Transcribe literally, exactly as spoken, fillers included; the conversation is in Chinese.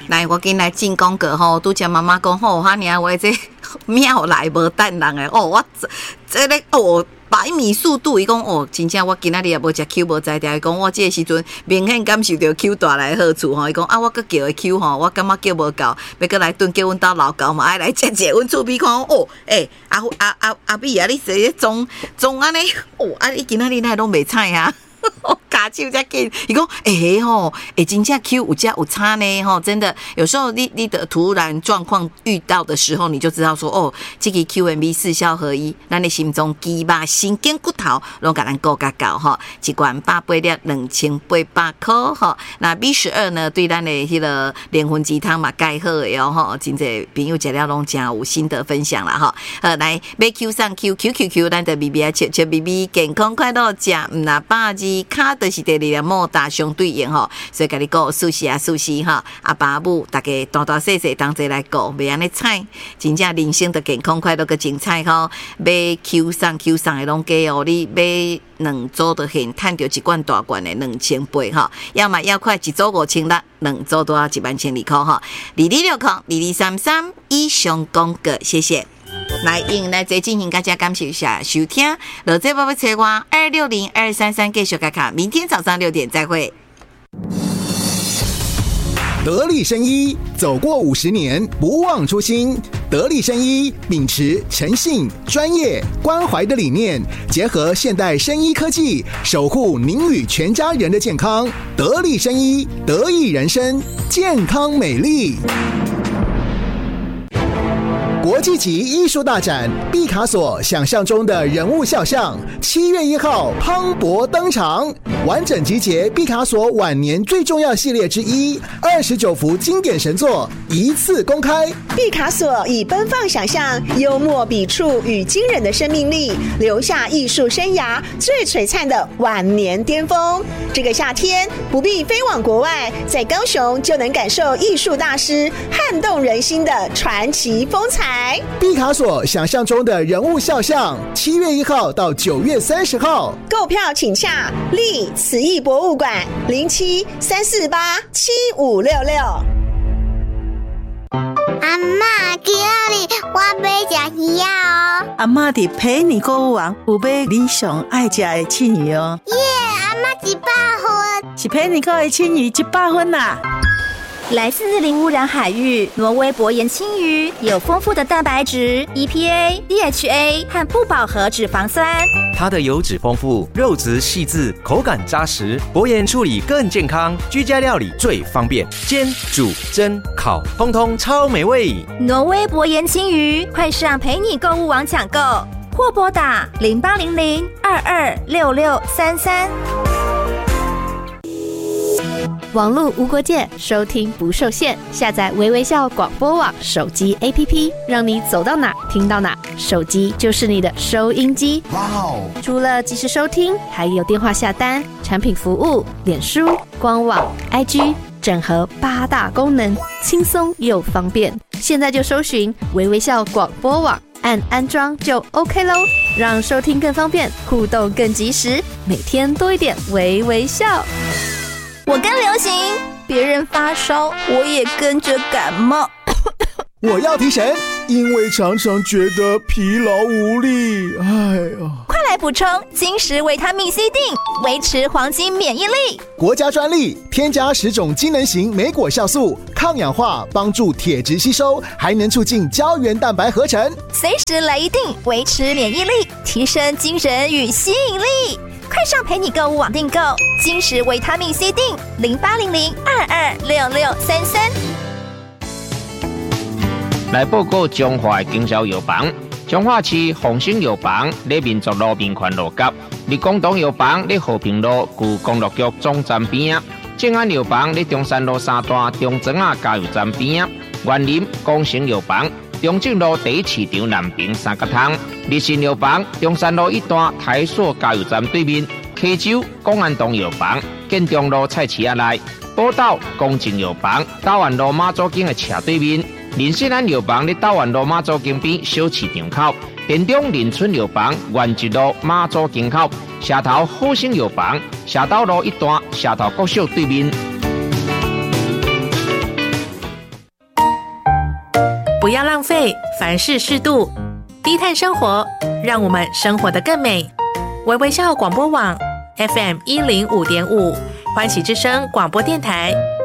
来，我跟来进广告吼，拄则妈妈讲吼，哈尔话这庙来无等人诶，哦，我这这个哦。百米速度，伊讲哦，真正我今仔日也无食 Q 无在调，伊讲我这个时阵明显感受到 Q 大来好处吼，伊讲啊，我搁叫的 Q 吼，我感觉叫无够，要搁来炖叫阮兜老高嘛，爱来食食阮厝边看哦，诶、欸，阿阿阿阿碧啊，你这种种安尼哦，啊你今仔日哪拢袂菜啊？加手才紧，伊讲诶吼，诶真正 Q 有加有差呢吼，真的有时候你你的突然状况遇到的时候，你就知道说哦，这个 Q M B 四效合一，咱的心中肌肉、神经骨头拢甲咱顾甲够吼，一罐八八粒两千八百块吼。那 B 十二呢，对咱的迄个莲魂鸡汤嘛，介好的哦吼，真侪朋友食了拢真有心得分享啦吼。呃，来买 Q 上 Q Q Q Q， 咱的 B B 啊，切切 B B 健康快乐食，唔那百字卡就是第二粒莫大相对应吼，所以甲你讲熟悉啊熟悉哈，阿爸母大家大大细细当做来讲，袂安尼菜，真正人生的健康快乐个精彩吼。买 Q 上 Q 上的拢加哦，你买两组就现赚到一罐大罐的两千八哈，要么要快一组五千六，两组都要一万千二块哈。二二六空二二三三以上讲过，谢谢。来，用来再进行大家感谢一下收听，落这宝贝车话二六零二三三继续卡卡，明天早上六点再会。 得力生医走过五十年，不忘初心。得力生医秉持诚信、专业、关怀的理念，结合现代生医科技，守护您与全家人的健康。得力生医，得益人生，健康美丽。国际级艺术大展毕卡索想象中的人物肖像，七月一号磅礴登场，完整集结毕卡索晚年最重要系列之一，二十九幅经典神作一次公开。 毕卡索以奔放想象、幽默笔触与惊人的生命力，留下艺术生涯最璀璨的晚年巅峰。这个夏天不必飞往国外，在高雄就能感受艺术大师撼动人心的传奇风采。 毕卡索想象中的人物肖像，七月一号到九月三十号， 购票请洽立慈艺博物馆零七三四八七五六六。 阿嬷，今日我要吃鱼哦。 阿嬷伫陪你购物网有买你上爱吃的青鱼哦。 耶，阿嬷一百分， 是陪你购的青鱼一百分啦。 来自零污染海域，挪威薄盐青鱼有丰富的蛋白质、E P A、D H A 和不饱和脂肪酸。 它的油脂丰富，肉质细致，口感扎实，薄盐处理更健康，居家料理最方便，煎、煮、蒸、烤，通通超美味。 挪威薄盐青鱼，快上陪你购物网抢购，或拨打零八零零二二六六三三。 网络无国界，收听不受限。下载微微笑广播网手机 A P P， 让你走到哪听到哪，手机就是你的收音机。哇哦！除了即时收听，还有电话下单、产品服务、脸书、官网、I G， 整合八大功能，轻松又方便。现在就搜寻微微笑广播网，按安装就 OK 咯，让收听更方便，互动更及时，每天多一点微微笑。 我跟流行，别人发烧，我也跟着感冒。 我要提神，因为常常觉得疲劳无力。哎呀， 快来补充金石维他命 C 锭，维持黄金免疫力。 国家专利，添加十种机能型莓果酵素，抗氧化，帮助铁质吸收，还能促进胶原蛋白合成。 随时来一锭，维持免疫力，提升精神与吸引力。快上陪你购物网订购金石维他命 C 锭零八零零二二六六三三。 来报告中华经销药房，中华市丰兴药房在民族路民权路角，立广东药房在和平路旧公路局总站边啊，正安药房在中山路三段中庄啊加油站边啊，园林光成药房中正路第一市场南平三角汤，日新药房中山路一段台塑加油站对面，溪州公安东药房建中路菜市仔内，宝岛公正药房大湾路马祖径的斜对面，林信安药房在大湾路马祖径边小市场口，田中林村药房原一路马祖径口，社头好生药房社头路一段社头国小对面。 不要浪费，凡事适度，低碳生活，让我们生活得更美。微微笑广播网 F M 一零五点五，欢喜之声广播电台，